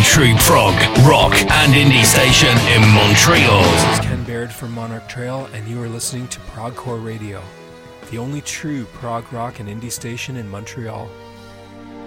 true prog, rock, and indie station in Montreal. This is Ken Baird from Monarch Trail, and you are listening to Progcore Radio, the only true prog rock and indie station in Montreal.